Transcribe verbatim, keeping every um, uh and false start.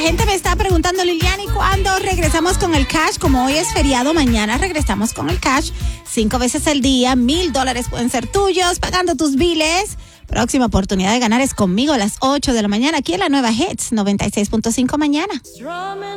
gente me está preguntando, Liliani, ¿cuándo regresamos con el cash? Como hoy es feriado, mañana regresamos con el cash. Cinco veces al día, mil dólares pueden ser tuyos, pagando tus biles. Próxima oportunidad de ganar es conmigo a las ocho de la mañana, aquí en la nueva Hits noventa y seis punto cinco mañana.